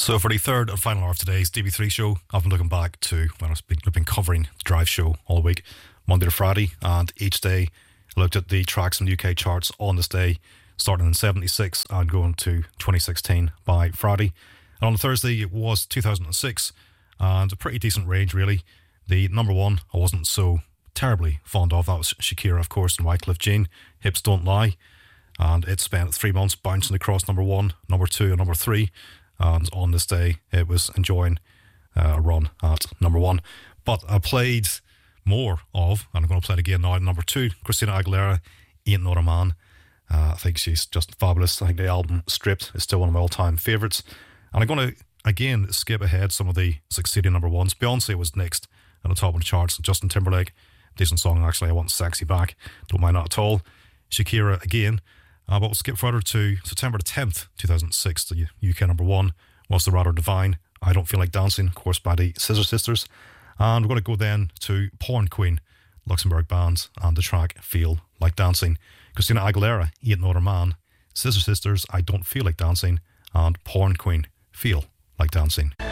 So for the third and final hour of today's DB3 show, I've been looking back to when I've been covering the Drive show all week, Monday to Friday, and each day I looked at the tracks in the UK charts on this day, starting in 76 and going to 2016 by Friday. And on Thursday it was 2006, and a pretty decent range really. The number one I wasn't so terribly fond of, that was Shakira of course and Wyclef Jean, Hips Don't Lie, and it spent 3 months bouncing across number one, number two and number three. And on this day it was enjoying a run at number one. But I played more of, and I'm going to play it again now, number two, Christina Aguilera, Ain't Not a Man. I think she's just fabulous. I think the album Stripped is still one of my all-time favourites. And I'm going to again skip ahead some of the succeeding number ones. Beyonce was next at the top of the charts. Justin Timberlake, decent song actually, I Want Sexy Back, don't mind that at all. Shakira again. But we'll skip further to September the 10th, 2006. The UK number one was The Rather Divine, I Don't Feel Like Dancing, of course, by the Scissor Sisters. And we're going to go then to Porn Queen, Luxembourg band, and the track Feel Like Dancing. Christina Aguilera, Ain't No Other Man, Scissor Sisters, I Don't Feel Like Dancing, and Porn Queen, Feel Like Dancing.